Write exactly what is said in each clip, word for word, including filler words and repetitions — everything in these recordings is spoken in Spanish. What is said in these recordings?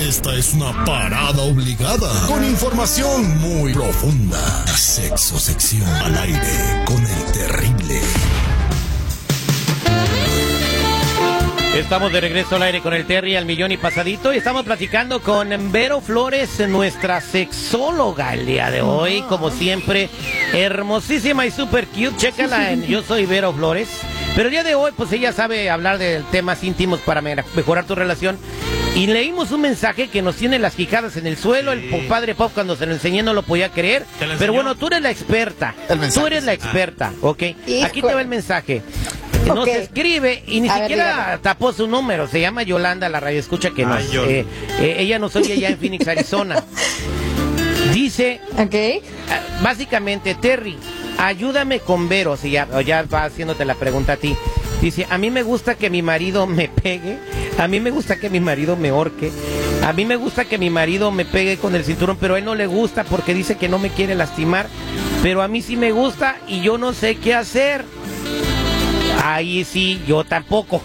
Esta es una parada obligada con información muy profunda. Sexo sección al aire con el terrible. Estamos de regreso al aire con el Terry al millón y pasadito y estamos platicando con Vero Flores, nuestra sexóloga el día de hoy, como siempre, hermosísima y super cute. Chécala en Yo Soy Vero Flores. Pero el día de hoy, pues ella sabe hablar de temas íntimos para mejorar tu relación. Y leímos un mensaje que nos tiene las quijadas en el suelo. Sí. El padre Pop, cuando se lo enseñé, no lo podía creer. Pero bueno, tú eres la experta. Tú eres la experta, ah. ¿ok? Hijo. Aquí te va el mensaje. Nos okay. escribe y ni a siquiera ver, tapó su número. Se llama Yolanda, la radio escucha que nos, Ay, eh, eh, ella nos oye ya en Phoenix, Arizona. Dice, okay. uh, básicamente, Terry, ayúdame con Vero. O sea, ya, ya va haciéndote la pregunta a ti. Dice, a mí me gusta que mi marido me pegue, a mí me gusta que mi marido me ahorque, a mí me gusta que mi marido me pegue con el cinturón, pero a él no le gusta porque dice que no me quiere lastimar, pero a mí sí me gusta y yo no sé qué hacer. Ahí sí, yo tampoco.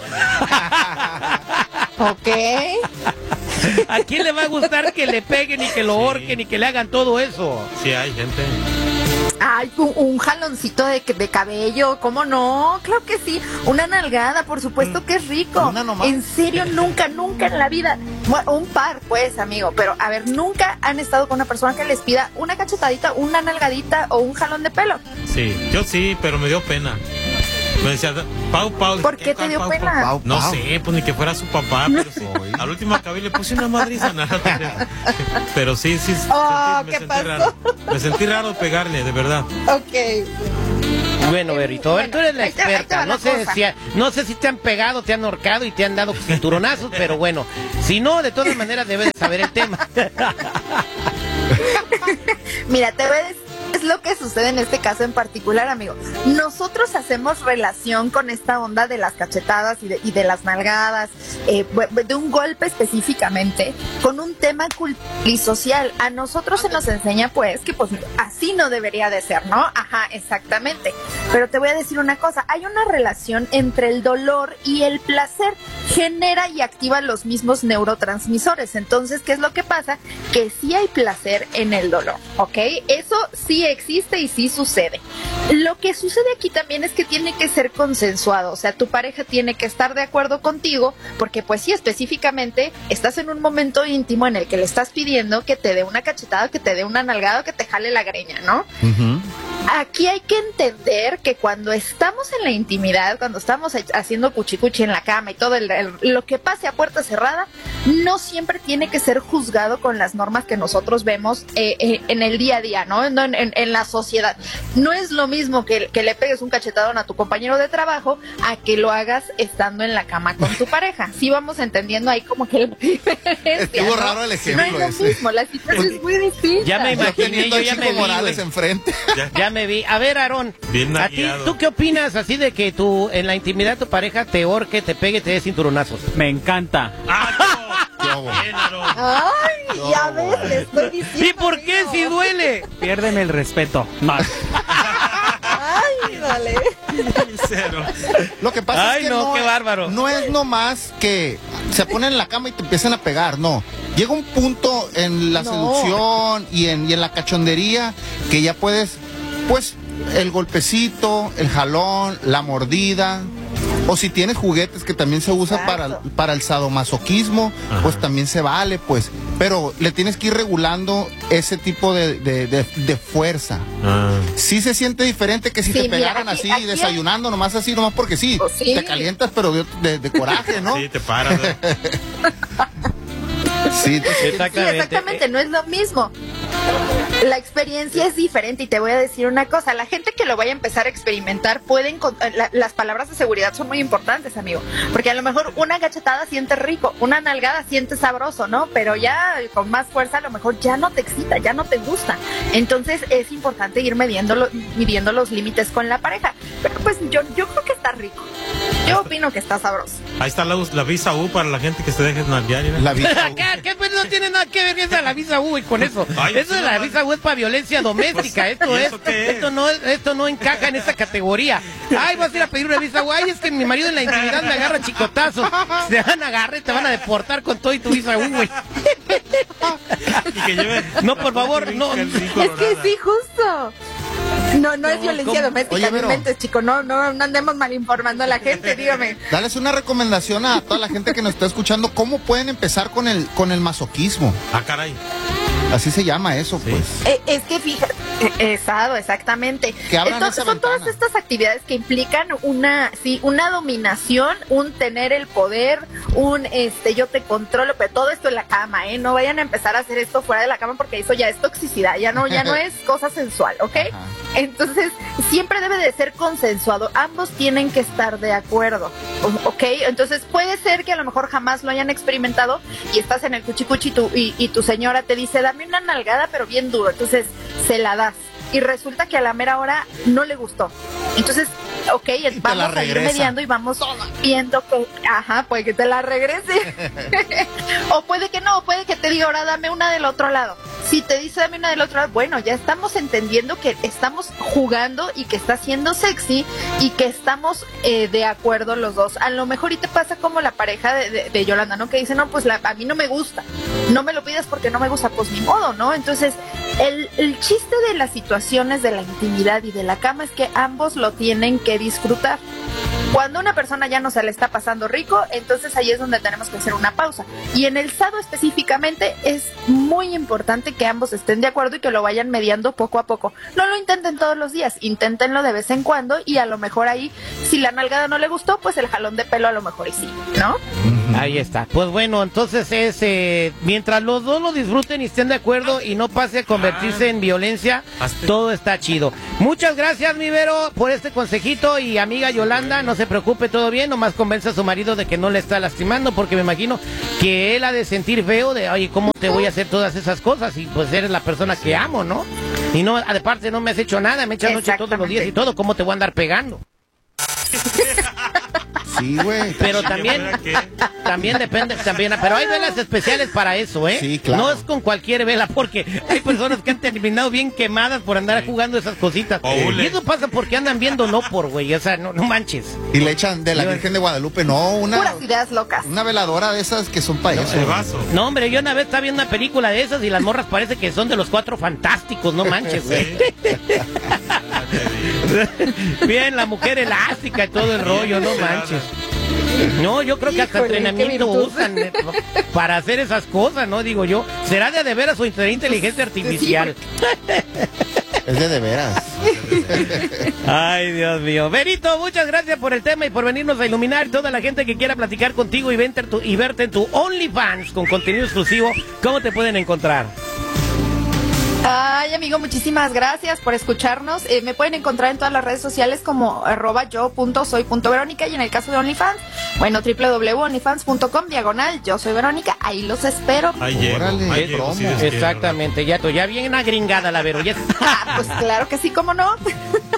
Ok. ¿A quién le va a gustar que le peguen y que lo ahorquen sí. y que le hagan todo eso? Sí, hay gente. Ay, un, un jaloncito de, de cabello, ¿cómo no? Claro que sí. Una nalgada, por supuesto que es rico. Una nomás. En serio, nunca, nunca en la vida. Bueno, un par, pues, amigo. Pero, a ver, nunca han estado con una persona que les pida una cachetadita, una nalgadita o un jalón de pelo. Sí, yo sí, pero me dio pena. Me decía, Pau, Pau. ¿Por qué te dio Pau, pena? Pau, Pau, no Pau. sé, pues ni que fuera su papá, pero sí. Al último acabé y le puse una madriza. Nada, pero sí, sí. Oh, sentí, me ¿qué sentí pasó? raro. Me sentí raro pegarle, de verdad. Ok. Bueno, Berito, bueno, tú eres la experta. No sé, si, no sé si te han pegado, te han ahorcado y te han dado cinturonazos, pero bueno, si no, de todas maneras debes saber el tema. Mira, te voy a decir. Es lo que sucede en este caso en particular, amigo. Nosotros hacemos relación con esta onda de las cachetadas y de, y de las nalgadas, eh, de un golpe específicamente, con un tema cultural y social. A nosotros se nos enseña, pues, que pues así no debería de ser, ¿no? Ajá, exactamente. Pero te voy a decir una cosa, hay una relación entre el dolor y el placer. Genera y activa los mismos neurotransmisores. Entonces, ¿qué es lo que pasa? Que sí hay placer en el dolor, ¿ok? Eso sí existe y sí sucede. Lo que sucede aquí también es que tiene que ser consensuado, o sea, tu pareja tiene que estar de acuerdo contigo, porque pues sí, específicamente estás en un momento íntimo en el que le estás pidiendo que te dé una cachetada, que te dé una nalgada, que te jale la greña, ¿no? Uh-huh. Aquí hay que entender que cuando estamos en la intimidad, cuando estamos haciendo cuchicuchi en la cama y todo el, el, lo que pase a puerta cerrada, no siempre tiene que ser juzgado con las normas que nosotros vemos eh, eh, en el día a día, ¿no? En, en, en la sociedad. No es lo mismo que, que le pegues un cachetadón a tu compañero de trabajo a que lo hagas estando en la cama con tu pareja. Sí vamos entendiendo ahí como que la diferencia, estuvo ¿no? raro el ejemplo. No es lo ese. mismo, la situación es muy distinta. Ya me imaginé, yo ya me vi, Morales enfrente. Ya, ya me vi. A ver, Aarón, ¿a ti, tú qué opinas así de que tú en la intimidad tu pareja te ahorque, te pegue, te dé cinturonazos? Me encanta. ¡Ah, no! Bien, Ay, no. Ya ves, le estoy diciendo. ¿Y por qué si duele? Piérdeme el respeto. No. Ay, dale. Cero. Lo que pasa Ay, es que no, no, qué bárbaro. No es nomás que se ponen en la cama y te empiezan a pegar, no. Llega un punto en la no. seducción y en, y en la cachondería que ya puedes, pues, el golpecito, el jalón, la mordida. O si tienes juguetes que también se usa para, para el sadomasoquismo, ajá, pues también se vale, pues. Pero le tienes que ir regulando ese tipo de, de, de, de fuerza. Ah. Sí se siente diferente que si sí, te pegaran mira, aquí, así, aquí desayunando, hay... nomás así, nomás porque sí, pues sí. Te calientas, pero de, de, de coraje, ¿no? Sí, te paras. ¿eh? Sí, te... sí, exactamente. Sí, exactamente, no es lo mismo. La experiencia es diferente y te voy a decir una cosa, la gente que lo vaya a empezar a experimentar pueden, la, las palabras de seguridad son muy importantes, amigo, porque a lo mejor una gachetada sientes rico, una nalgada sientes sabroso, ¿no? Pero ya con más fuerza a lo mejor ya no te excita, ya no te gusta, entonces es importante ir midiendo, lo, midiendo los límites con la pareja, pero pues yo, yo creo que está rico, yo opino que está sabroso. Ahí está la, la visa U para la gente que se deje nalguear, ¿eh? La visa U. ¿Qué, ¿Qué pues no tiene nada que ver esa la visa U y con eso? Ay, eso de la visa U es para violencia doméstica, esto es, esto no esto no encaja en esa categoría. Ay, vas a ir a pedir una visa U, ay, es que mi marido en la intimidad me agarra chicotazos, te van a agarrar y te van a deportar con todo y tu visa U, güey. Y que lleve. No, por favor, no. Es que sí, justo. No, no, es violencia ¿cómo? doméstica, Oye, no Vero. inventes, chico, no, no, no andemos mal informando a la gente, dígame. Dales una recomendación a toda la gente que nos está escuchando, ¿cómo pueden empezar con el, con el masoquismo? Ah, caray. Así se llama eso, Sí. pues. Eh, es que fíjate, exacto, exactamente. Que abran Entonces, esa son todas ventana. estas actividades que implican una, sí, una dominación, un tener el poder, un, este, yo te controlo, pero todo esto en la cama, ¿eh? No vayan a empezar a hacer esto fuera de la cama porque eso ya es toxicidad, ya no, ya no es cosa sensual, ¿ok? Ajá. Entonces, siempre debe de ser consensuado. Ambos tienen que estar de acuerdo, ¿ok? Entonces, puede ser que a lo mejor jamás lo hayan experimentado y estás en el cuchicuchi y tu, y, y tu señora te dice, dame una nalgada, pero bien duro. Entonces, se la das. Y resulta que a la mera hora no le gustó. Entonces, ok, te vamos la a ir regresa. mediando y vamos viendo que, ajá, puede que te la regrese. O puede que no, puede que te diga, ahora dame una del otro lado. Si te dice dame una del otro lado, bueno, ya estamos entendiendo que estamos jugando y que está siendo sexy y que estamos eh, de acuerdo los dos. A lo mejor y te pasa como la pareja de, de, de Yolanda, ¿no? Que dice, no, pues la, a mí no me gusta. No me lo pidas porque no me gusta, pues ni modo, ¿no? Entonces, el, el chiste de las situaciones de la intimidad y de la cama es que ambos lo tienen que disfrutar. Cuando una persona ya no se le está pasando rico, entonces ahí es donde tenemos que hacer una pausa. Y en el sado específicamente es muy importante que ambos estén de acuerdo y que lo vayan mediando poco a poco. No lo intenten todos los días, inténtenlo de vez en cuando y a lo mejor ahí, si la nalgada no le gustó, pues el jalón de pelo a lo mejor y sí, ¿no? Ahí está. Pues bueno, entonces es eh, mientras los dos lo disfruten y estén de acuerdo y no pase a convertirse en violencia, Hazte. todo está chido. Muchas gracias, mi Vero, por este consejito y amiga Yolanda, no se preocupe, todo bien, nomás convence a su marido de que no le está lastimando porque me imagino que él ha de sentir feo de, oye, ¿cómo te voy a hacer todas esas cosas? Y pues eres la persona que amo, ¿no? Y no, aparte no me has hecho nada, me echas noche todos los días y todo, ¿cómo te voy a andar pegando? Sí, güey. Pero también, ¿Qué? también depende, también, pero hay velas especiales para eso, ¿eh? Sí, claro. No es con cualquier vela, porque hay personas que han terminado bien quemadas por andar jugando esas cositas. O hule. Y eso pasa porque andan viendo no por, güey, o sea, no, no manches. Y le echan de la Virgen de Guadalupe, no, una, Puras ideas locas. una veladora de esas que son para eso. El vaso. No, hombre, yo una vez estaba viendo una película de esas y las morras parece que son de los Cuatro Fantásticos, no manches, güey. Bien, la mujer elástica y todo el rollo, no manches. No, yo creo que hasta Híjole, entrenamiento qué virtud. usan eh, para hacer esas cosas, ¿no? Digo yo, ¿será de de veras o será inteligencia artificial? Es de de veras. Ay, Dios mío. Verito, muchas gracias por el tema y por venirnos a iluminar. Toda la gente que quiera platicar contigo y verte, tu, y verte en tu OnlyFans con contenido exclusivo, ¿cómo te pueden encontrar? Ay, amigo, muchísimas gracias por escucharnos. Eh, me pueden encontrar en todas las redes sociales como arroba yo punto soy punto Verónica y en el caso de OnlyFans, bueno, doble u doble u doble u punto onlyfans punto com diagonal yo soy Verónica, ahí los espero. Ahí llego, Órale, ahí llego, promo. si Dios quiere, Exactamente, ya, to- ya bien agringada la Vero. Ya... Ah, pues claro que sí, cómo no.